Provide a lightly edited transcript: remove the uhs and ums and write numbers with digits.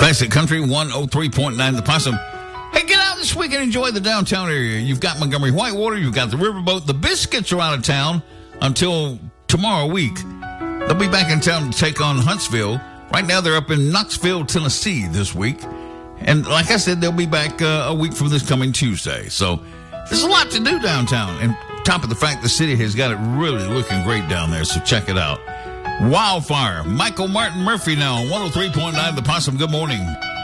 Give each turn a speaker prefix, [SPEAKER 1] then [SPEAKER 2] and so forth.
[SPEAKER 1] Classic Country 103.9 The Possum. Hey, get out this week and enjoy the downtown area. You've got Montgomery Whitewater. You've got the Riverboat. The Biscuits are out of town until tomorrow week. They'll be back in town to take on Huntsville. Right now, they're up in Knoxville, Tennessee this week. And like I said, they'll be back a week from this coming Tuesday. So there's a lot to do downtown. And top of the fact, the city has got it really looking great down there. So check it out. Wildfire. Michael Martin Murphy now on 103.9 The Possum. Good morning.